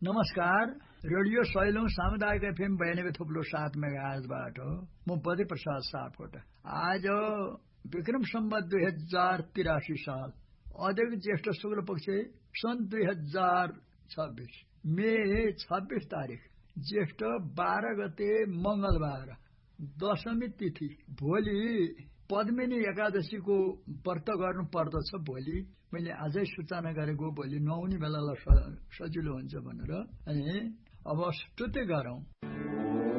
नमस्कार, रेडियो सैलौं सामुदायिक FM 92.7 मेगाहर्जबाट म बद्री प्रसाद सापकोटा। आज विक्रम सम्वत 2083 साल अधिक ज्येष्ठ शुक्ल पक्ष सन् 2026 मे 26 तारिक ज्येष्ठ 12 गते मंगलबार दशमी तिथि। भोलि पद्मिनी एकादशीको व्रत गर्नु पर्दछ। भोलि मैले आजै सूचना गरेको, भोलि नहुने बेलालाई सजिलो हुन्छ भनेर। अनि अब स्तुति गरौं।